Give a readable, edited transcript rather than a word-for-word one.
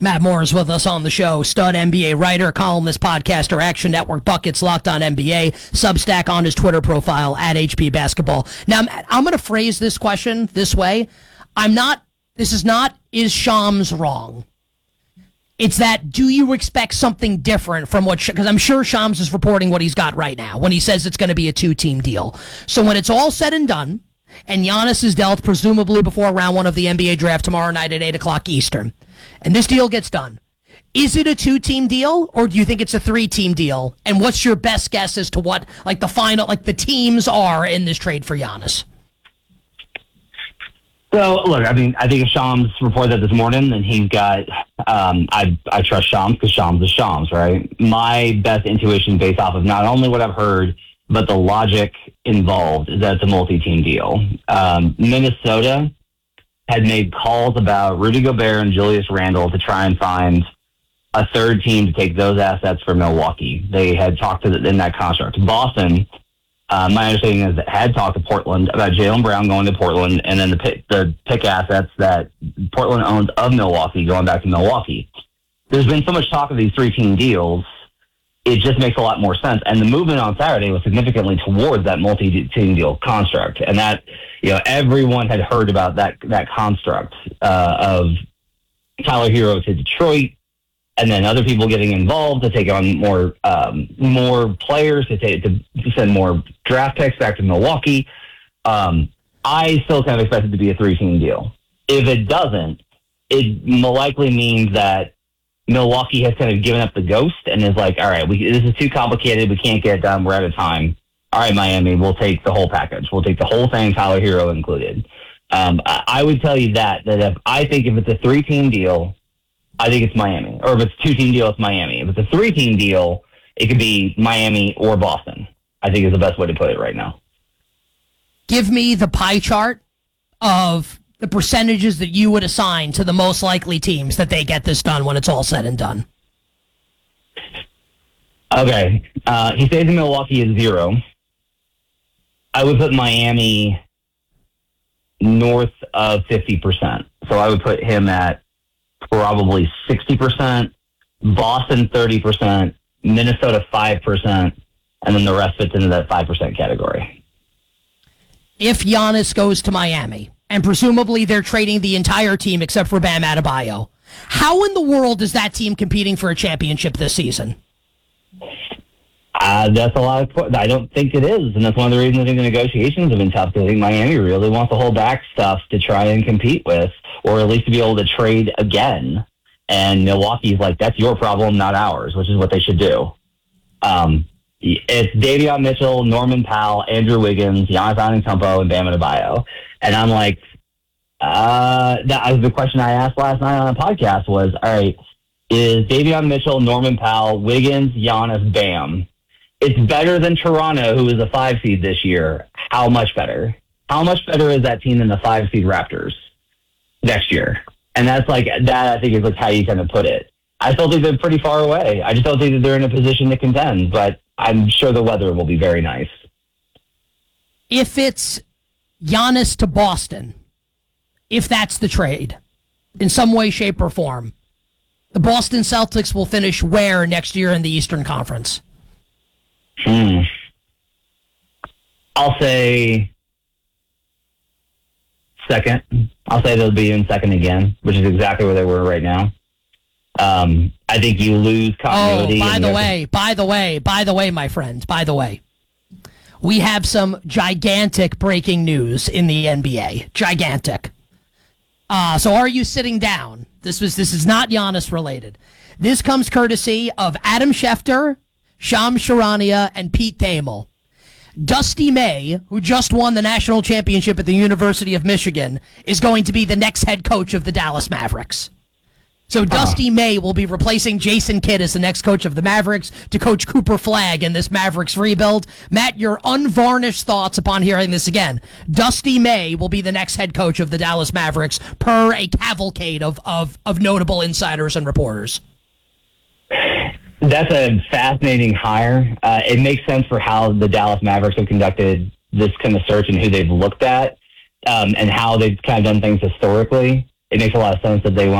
Matt Moore is with us on the show. Stud NBA writer, columnist, podcaster, Action Network, Buckets, Locked On NBA, Substack on his Twitter profile, at HP Basketball. Now, I'm going to phrase this question this way. This is not, is Shams wrong? It's that, do you expect something different from what, because I'm sure Shams is reporting what he's got right now when he says it's going to be a two-team deal. So when it's all said and done, and Giannis is dealt presumably before round one of the NBA draft tomorrow night at 8 o'clock Eastern, and this deal gets done, is it a two-team deal, or do you think it's a three-team deal? And what's your best guess as to what, like, the final, like, the teams are in this trade for Giannis? So, look, I mean, I think if Shams reported that this morning, then he's got, I trust Shams because Shams is Shams, right? My best intuition based off of not only what I've heard, but the logic involved is that it's a multi-team deal. Minnesota had made calls about Rudy Gobert and Julius Randle to try and find a third team to take those assets for Milwaukee. They had talked in that construct. Boston, my understanding is that had talked to Portland about Jaylen Brown going to Portland, and then the pick assets that Portland owns of Milwaukee going back to Milwaukee. There's been so much talk of these three-team deals, it just makes a lot more sense. And the movement on Saturday was significantly towards that multi-team deal construct, and that, everyone had heard about that construct of Tyler Hero to Detroit, and then other people getting involved to take on more players, to send more draft picks back to Milwaukee. I still kind of expect it to be a three-team deal. If it doesn't, it likely means that Milwaukee has kind of given up the ghost and is like, all right, this is too complicated. We can't get it done. We're out of time. All right, Miami, we'll take the whole package. We'll take the whole thing, Tyler Hero included. I would tell you that if it's a three-team deal, I think it's Miami. Or if it's a two-team deal, it's Miami. If it's a three-team deal, it could be Miami or Boston, I think is the best way to put it right now. Give me the pie chart of the percentages that you would assign to the most likely teams that they get this done when it's all said and done. Okay. He stays in Milwaukee at 0. I would put Miami north of 50%. So I would put him at probably 60%, Boston 30%, Minnesota 5%, and then the rest fits into that 5% category. If Giannis goes to Miami, and presumably they're trading the entire team except for Bam Adebayo, how in the world is that team competing for a championship this season? That's a lot of. I don't think it is, and that's one of the reasons I think the negotiations have been tough. Because I think Miami really wants to hold back stuff to try and compete with, or at least to be able to trade again. And Milwaukee's like, that's your problem, not ours, which is what they should do. It's Davion Mitchell, Norman Powell, Andrew Wiggins, Giannis Antetokounmpo, and Bam Adebayo. And I'm like, the question I asked last night on a podcast was, all right, is Davion Mitchell, Norman Powell, Wiggins, Giannis, Bam? It's better than Toronto, who is a 5 seed this year. How much better? How much better is that team than the 5 seed Raptors next year? And that's like, that I think is like how you kind of put it. I still think they're pretty far away. I just don't think that they're in a position to contend, but I'm sure the weather will be very nice. If it's Giannis to Boston, if that's the trade, in some way, shape, or form, the Boston Celtics will finish where next year in the Eastern Conference? I'll say second. I'll say they'll be in second again, which is exactly where they were right now. I think you lose continuity. Oh, by the way, my friend, we have some gigantic breaking news in the NBA. Gigantic. So are you sitting down? This is not Giannis related. This comes courtesy of Adam Schefter, Shams Charania, and Pete Thamel. Dusty May, who just won the national championship at the University of Michigan, is going to be the next head coach of the Dallas Mavericks. So Dusty May will be replacing Jason Kidd as the next coach of the Mavericks to coach Cooper Flagg in this Mavericks rebuild. Matt, your unvarnished thoughts upon hearing this again. Dusty May will be the next head coach of the Dallas Mavericks per a cavalcade of notable insiders and reporters. That's a fascinating hire. It makes sense for how the Dallas Mavericks have conducted this kind of search and who they've looked at and how they've kind of done things historically. It makes a lot of sense that they want